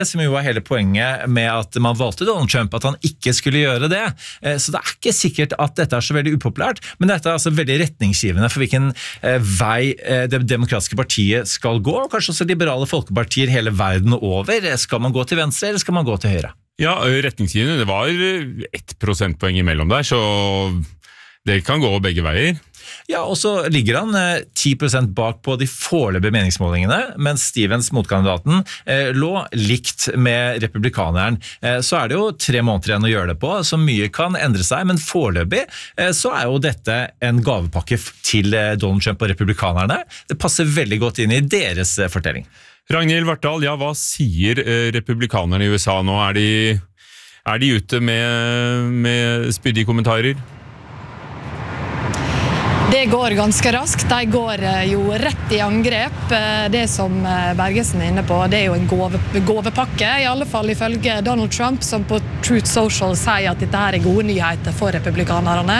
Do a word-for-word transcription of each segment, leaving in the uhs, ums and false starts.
som jo var hele poenget med at man valgte Donald Trump, at han ikke skulle gjøre det. Så det er ikke sikkert at dette er så veldig upopulært, men dette er altså veldig retningsgivende for hvilken vei det demokratiske partiet skal gå, og kanskje også liberale folkepartier hele verden over. Skal man gå til venstre, eller skal man gå til høyre? Ja, retningsgivende, det var ett prosentpoeng imellom der, så det kan gå begge veier. Ja, og så ligger han eh, ti prosent bak på de foreløpige meningsmålingene, mens Stevens, motkandidaten, eh, lå likt med republikaneren. Eh, så er det jo tre måneder igjen å gjøre det på, så mye kan endre seg, men foreløpig eh, så er jo dette en gavepakke til eh, Donald Trump og republikanerne. Det passer veldig godt inn i deres eh, fortelling. Ragnhild Vartdal, ja, hva sier eh, republikanerne i U S A nå? Er de, er de ute med, med spydige kommentarer? Det går ganske raskt. De går jo rett i angrep. Det som Bergesen er inne på, det er jo en gave, gavepakke, i alle fall ifølge Donald Trump, som på Truth Social sier at dette her er gode nyheter for republikanerne.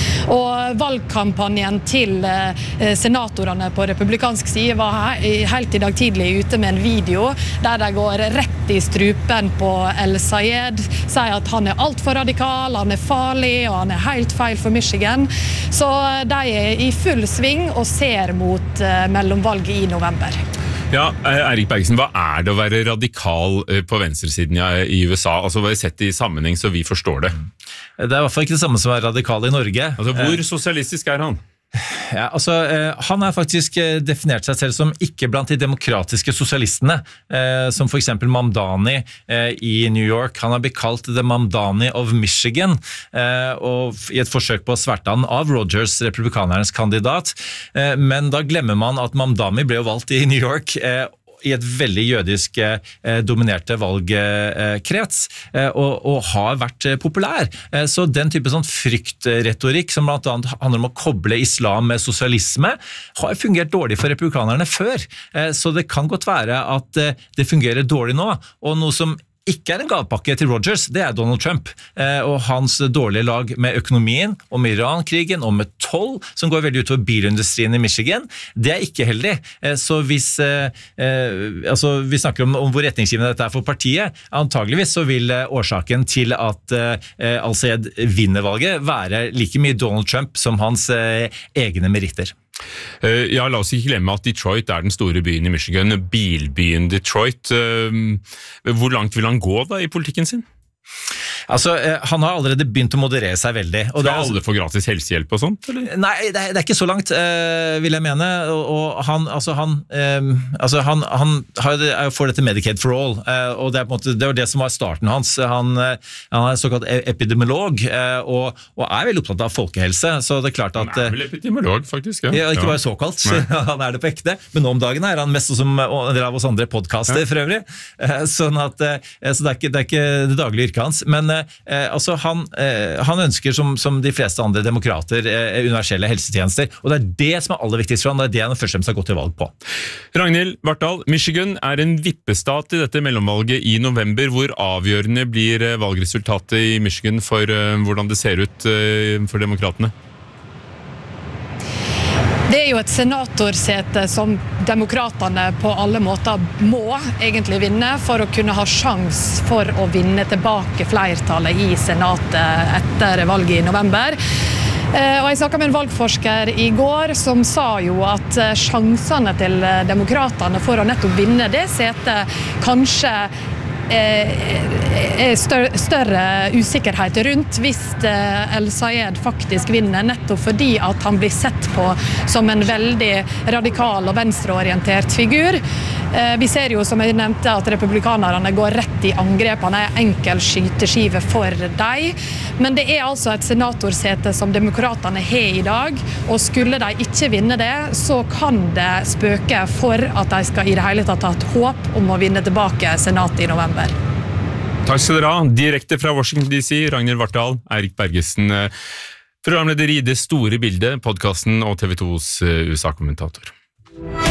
Og valgkampanjen til senatorene på republikansk side var helt i dag tidlig ute med en video der de går rett i strupen på El-Sayed, sier at han er alt for radikal, han er farlig, og han er helt feil for Michigan. Så de er i full sving og ser mot uh, mellomvalget i november. Ja, Eirik Bergesen, hva er det å være radikal på venstresiden i U S A? Altså, hva er sett i sammenheng så vi forstår det? Det er i hvert fall ikke det samme som å være radikal i Norge. Altså, hvor sosialistisk er han? Ja, altså, eh, han har faktisk definert seg selv som ikke blant de demokratiske sosialistene, eh, som for eksempel Mamdani eh, i New York. Han har blitt kalt The Mamdani of Michigan, eh, og i et forsøk på å sverte han av Rogers, republikanernes kandidat. Eh, men da glemmer man at Mamdani ble jo valgt i New York, eh, i et veldig jødisk eh, dominerte valgkrets, eh, og, og har vært eh, populær. Eh, så den type sånn fryktretorikk, som blant annet handler om å koble islam med sosialisme, har fungert dårlig for republikanerne før. Eh, så det kan godt være at eh, det fungerer dårlig nå, og noe som ikke er en gavepakke til Rogers, det er Donald Trump eh, og hans dårlige lag med økonomien, og med Iran-krigen, og med toll, som går veldig utover bilindustrien i Michigan. Det er ikke heldig. Eh, så hvis eh, eh, altså, vi snakker om, om hvor retningsgivende dette er for partiet, antageligvis så vil eh, årsaken til at eh, Al-Sayed vinner valget være like mye Donald Trump som hans eh, egne meritter. Ja, la oss ikke glemme at Detroit er den store byen i Michigan, bilbyen Detroit. Hvor langt vil han gå da i politikken sin? Altså, han har allerede begynt å moderere seg veldig. Og Skal det er, alle få gratis helsehjelp og sånt? Eller? Nei, det er, det er ikke så langt, eh, vil jeg mene. Og, og han, altså han, eh, altså han, han har, får dette Medicaid for all, eh, og det er på en måte, det var det som var starten hans. Han, han er såkalt epidemiolog, eh, og, og er veldig opptatt av folkehelse, så det er klart at... Han er vel epidemiolog, faktisk, ja. Ja, ikke bare såkalt, han er det på ekte, men nå om dagen er han mest som en del av oss andre podcaster, ja. For øvrig. Eh, sånn at, eh, så det er, ikke, det er ikke det daglige yrket hans, men Eh, altså han, eh, han ønsker som, som de fleste andre demokrater eh, universelle helsetjenester, og det er det som er aller viktigst for han, det er det han først og fremst har gått til valg på. Ragnhild Vartdal, Michigan er en vippestat i dette mellomvalget i november. Hvor avgjørende blir valgresultatet i Michigan for uh, hvordan det ser ut uh, for demokratene? Det er jo et senatorsete som demokraterne på alle måter må egentlig vinne for å kunne ha sjans for å vinne tilbake flertallet i senatet etter valget i november. Og jeg snakket med en valgforsker i går som sa jo at sjansene til demokraterne for å nettopp vinne det setet kanskje er større usikkerhet rundt hvis El-Sayed faktisk vinner, nettopp fordi at han blir sett på som en veldig radikal og venstreorientert figur. Vi ser jo, som jeg nevnte, at republikanerne går rett i angrep. Han er en enkel skyteskive for dem. Men det er altså et senatorsete som demokraterne har i dag, og skulle de ikke vinne det, så kan det spøke for at de skal i det hele tatt ha et håp om å vinne tilbake senatet i november. Takk skal dere ha. Direkte fra Washington D C, Ragnhild Vartdal, Eirik Bergesen, programleder i Det store bildet, podcasten og T V tos U S A-kommentator.